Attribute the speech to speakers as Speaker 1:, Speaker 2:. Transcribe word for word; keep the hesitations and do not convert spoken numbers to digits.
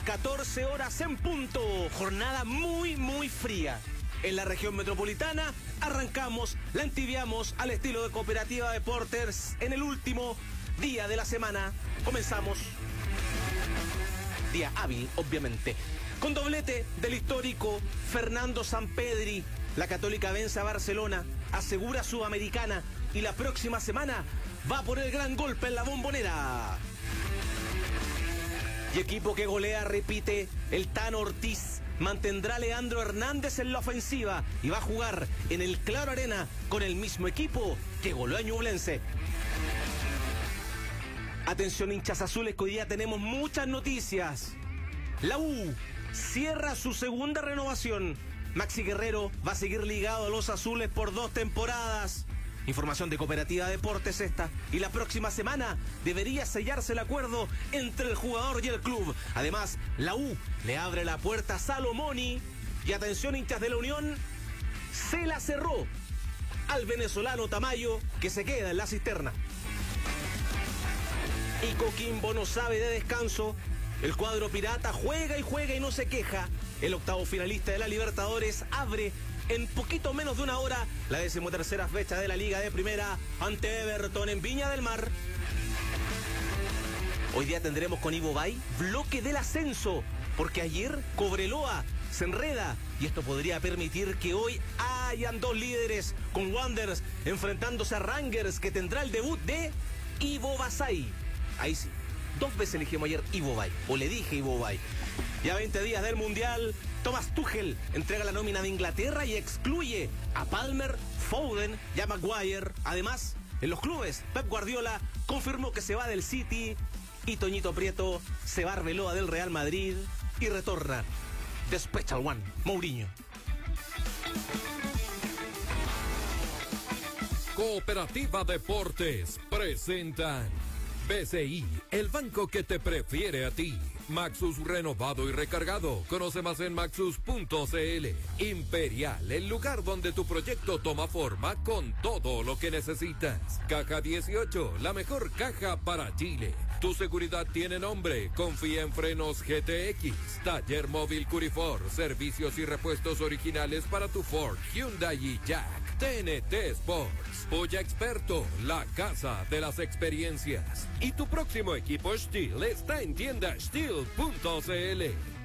Speaker 1: catorce horas en punto. Jornada muy, muy fría. En la región metropolitana arrancamos, la entibiamos al estilo de Cooperativa Deportes en el último día de la semana. Comenzamos, día hábil, obviamente, con doblete del histórico Fernando Sampedri. La Católica vence a Barcelona, asegura Sudamericana y la próxima semana va por el gran golpe en la Bombonera. Y equipo que golea, repite, el Tano Ortiz. Mantendrá a Leandro Hernández en la ofensiva y va a jugar en el Claro Arena con el mismo equipo que goleó a Ñublense. Atención, hinchas azules, que hoy día tenemos muchas noticias. La U cierra su segunda renovación. Maxi Guerrero va a seguir ligado a los azules por dos temporadas. Información de Cooperativa Deportes esta. Y la próxima semana debería sellarse el acuerdo entre el jugador y el club. Además, la U le abre la puerta a Salomoni. Y atención, hinchas de la Unión, se la cerró al venezolano Tamayo, que se queda en la cisterna. Y Coquimbo no sabe de descanso. El cuadro pirata juega y juega y no se queja. El octavo finalista de la Libertadores abre en poquito menos de una hora la decimotercera fecha de la Liga de Primera ante Everton en Viña del Mar. Hoy día tendremos con Ivo Bay bloque del ascenso, porque ayer Cobreloa se enreda y esto podría permitir que hoy hayan dos líderes, con Wanderers enfrentándose a Rangers, que tendrá el debut de Ivo Basay. Ahí sí, dos veces elegimos ayer Ivo Bay, o le dije Ivo Bay. Ya veinte días del Mundial, Thomas Tuchel entrega la nómina de Inglaterra y excluye a Palmer, Foden y a Maguire. Además, en los clubes, Pep Guardiola confirmó que se va del City y Toñito Prieto se va a Arbeloa del Real Madrid y retorna The Special One, Mourinho.
Speaker 2: Cooperativa Deportes presentan B C I, el banco que te prefiere a ti. Maxus renovado y recargado. Conoce más en maxus punto c l. Imperial, el lugar donde tu proyecto toma forma con todo lo que necesitas. Caja dieciocho, la mejor caja para Chile. Tu seguridad tiene nombre. Confía en Frenos G T X. Taller móvil Curifor. Servicios y repuestos originales para tu Ford, Hyundai y Jack. T N T Sports. Polla Experto, la casa de las experiencias. Y tu próximo equipo Steel está en tienda steel punto c l.